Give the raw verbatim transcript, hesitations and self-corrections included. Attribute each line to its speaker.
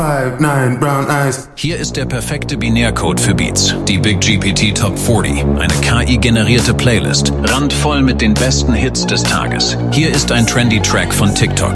Speaker 1: Five, nine, brown eyes.
Speaker 2: Hier ist der perfekte Binärcode für Beats. Die Big G P T Top vierzig. Eine K I-generierte Playlist. Randvoll mit den besten Hits des Tages. Hier ist ein trendy Track von TikTok.